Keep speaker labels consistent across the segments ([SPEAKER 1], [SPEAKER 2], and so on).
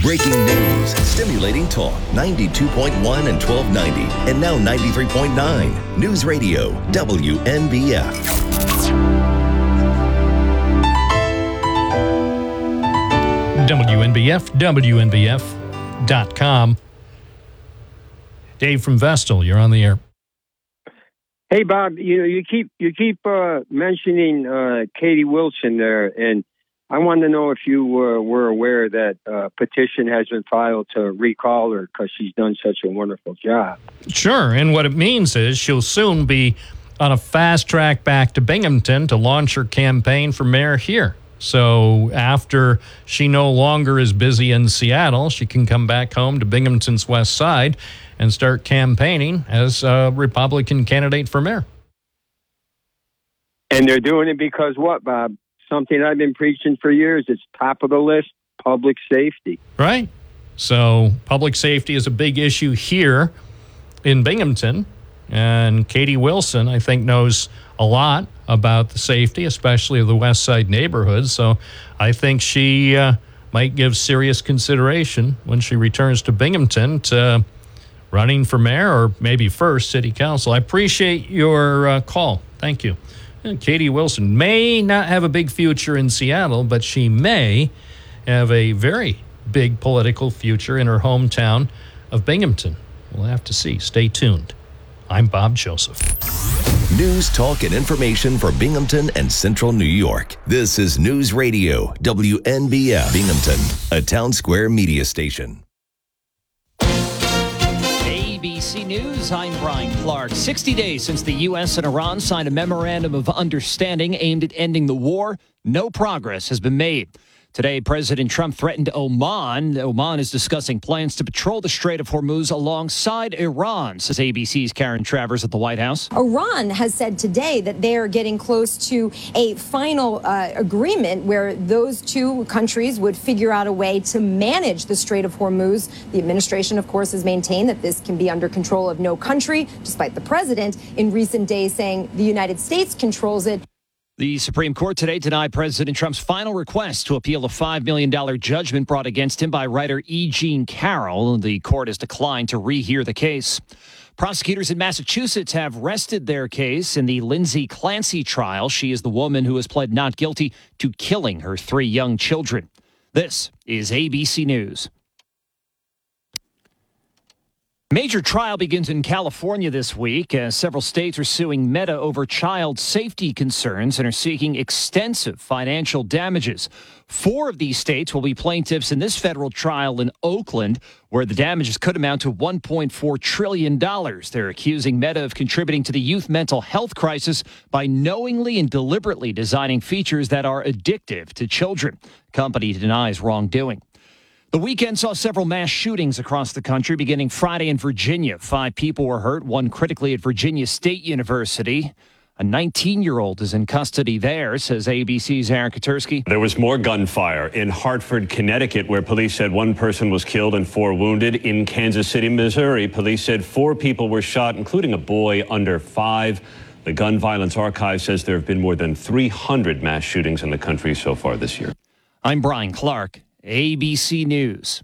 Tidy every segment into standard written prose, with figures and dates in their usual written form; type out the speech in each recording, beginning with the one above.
[SPEAKER 1] Breaking news, stimulating talk, 92.1 and 1290, and now 93.9. News Radio, WNBF.
[SPEAKER 2] WNBF, WNBF.com. Dave from Vestal, you're on the air.
[SPEAKER 3] Hey, Bob, you keep mentioning Katie Wilson there, and I wanted to know if you were aware that a petition has been filed to recall her because she's done such a wonderful job.
[SPEAKER 2] Sure, and what it means is she'll soon be on a fast track back to Binghamton to launch her campaign for mayor here. So after she no longer is busy in Seattle, she can come back home to Binghamton's west side and start campaigning as a Republican candidate for mayor.
[SPEAKER 3] And they're doing it because what, Bob? Something I've been preaching for years. It's top of the list, public safety.
[SPEAKER 2] Right. So public safety is a big issue here in Binghamton. And Katie Wilson, I think, knows a lot about the safety, especially of the West Side neighborhood. So I think she might give serious consideration when she returns to Binghamton to running for mayor or maybe first city council. I appreciate your call. Thank you. And Katie Wilson may not have a big future in Seattle, but she may have a very big political future in her hometown of Binghamton. We'll have to see. Stay tuned. I'm Bob Joseph.
[SPEAKER 1] News, talk, and information for Binghamton and Central New York. This is News Radio, WNBF Binghamton, a Town Square media station.
[SPEAKER 4] ABC News, I'm Brian Clark. 60 days since the U.S. and Iran signed a memorandum of understanding aimed at ending the war, no progress has been made. Today, President Trump threatened Oman. Oman is discussing plans to patrol the Strait of Hormuz alongside Iran, says ABC's Karen Travers at the White House.
[SPEAKER 5] Iran has said today that they are getting close to a final agreement where those two countries would figure out a way to manage the Strait of Hormuz. The administration, of course, has maintained that this can be under control of no country, despite the president in recent days saying the United States controls it.
[SPEAKER 4] The Supreme Court today denied President Trump's final request to appeal a $5 million judgment brought against him by writer E. Jean Carroll. The court has declined to rehear the case. Prosecutors in Massachusetts have rested their case in the Lindsay Clancy trial. She is the woman who has pled not guilty to killing her 3 young children. This is ABC News. Major trial begins in California this week as several states are suing Meta over child safety concerns and are seeking extensive financial damages. 4 of these states will be plaintiffs in this federal trial in Oakland, where the damages could amount to $1.4 trillion. They're accusing Meta of contributing to the youth mental health crisis by knowingly and deliberately designing features that are addictive to children. Company denies wrongdoing. The weekend saw several mass shootings across the country, beginning Friday in Virginia. 5 people were hurt, one critically at Virginia State University. A 19-year-old is in custody there, says ABC's Aaron Katursky.
[SPEAKER 6] There was more gunfire in Hartford, Connecticut, where police said 1 person was killed and 4 wounded. In Kansas City, Missouri, police said 4 people were shot, including a boy under 5. The Gun Violence Archive says there have been more than 300 mass shootings in the country so far this year.
[SPEAKER 4] I'm Brian Clark. ABC News.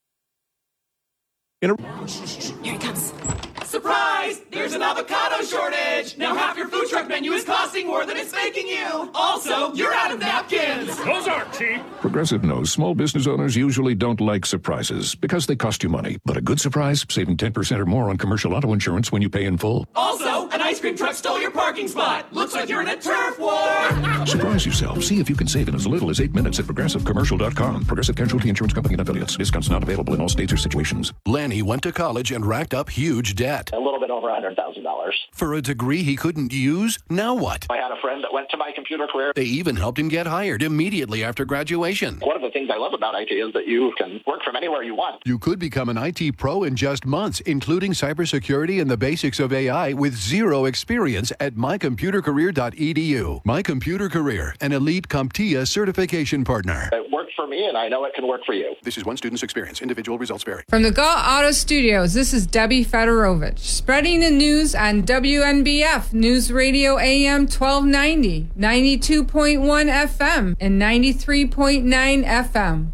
[SPEAKER 7] Here he comes. Surprise! There's an avocado shortage! Now half your food truck menu is costing more than it's making you! Also, you're out of napkins!
[SPEAKER 8] Those aren't cheap! Progressive knows small business owners usually don't like surprises because they cost you money. But a good surprise, saving 10% or more on commercial auto insurance when you pay in full.
[SPEAKER 7] Also, an ice cream truck stole your parking spot! Looks like you're in a turf war!
[SPEAKER 8] Surprise yourself. See if you can save in as little as 8 minutes at ProgressiveCommercial.com. Progressive Casualty Insurance Company and Affiliates. Discounts not available in all states or situations.
[SPEAKER 9] Lanny went to college and racked up huge debt.
[SPEAKER 10] A little bit over $100,000.
[SPEAKER 9] For a degree he couldn't use? Now what?
[SPEAKER 10] I had a friend that went to My Computer Career.
[SPEAKER 9] They even helped him get hired immediately after graduation.
[SPEAKER 10] One of the things I love about IT is that you can work from anywhere you want.
[SPEAKER 9] You could become an IT pro in just months, including cybersecurity and the basics of AI with 0 experience at mycomputercareer.edu. My Computer Career, an elite CompTIA certification partner.
[SPEAKER 10] It worked for me, and I know it can work for you.
[SPEAKER 9] This is one student's experience. Individual results vary.
[SPEAKER 11] From the Go Auto Studios, this is Debbie Fedorovich, spreading the news on WNBF News Radio AM 1290, 92.1 FM, and 93.9 FM.